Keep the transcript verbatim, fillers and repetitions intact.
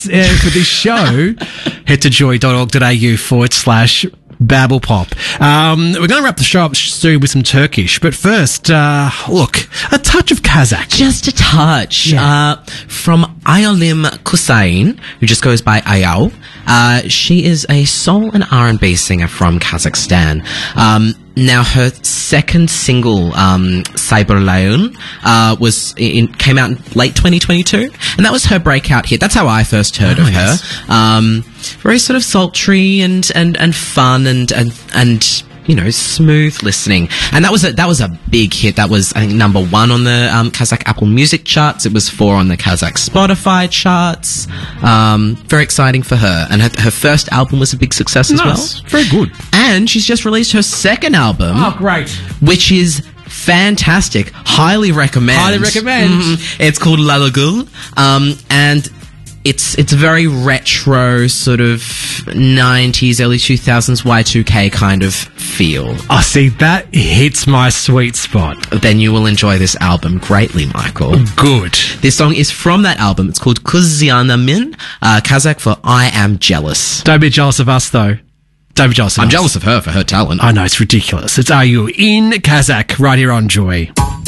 uh, for this show, head to joy.org.au forward slash Babble Pop. Um, we're going to wrap the show up soon with some Turkish, but first, uh, look, a touch of Kazakh. Just a touch. Yeah. Uh, from Ayolim Kusain, who just goes by Ayal. Uh, she is a soul and R and B singer from Kazakhstan. Um, now her second single, um, Cyberlayun, uh, was in, came out in late twenty twenty-two, and that was her breakout hit. That's how I first heard Oh, of yes. her. Um, very sort of sultry and, and, and fun and, and, and, you know, smooth listening. And that was a, that was a big hit. That was, I think, number one on the, um, Kazakh Apple Music charts. It was four on the Kazakh Spotify charts. Um, very exciting for her. And her, her first album was a big success as Nice. well. Very good. And she's just released her second album. Oh, great. Which is fantastic. Highly recommend. Highly recommend. Mhm. It's called Lalagul. Um, and it's, it's very retro, sort of nineties, early two thousands Y two K kind of feel. I see, that hits my sweet spot. Then you will enjoy this album greatly, Michael. Good. This song is from that album. It's called Kuzyanamin, uh, Kazakh for I Am Jealous. Don't be jealous of us, though. Don't be jealous of I'm us. jealous of her for her talent. I know, it's ridiculous. It's Are You in Kazakh right here on Joy.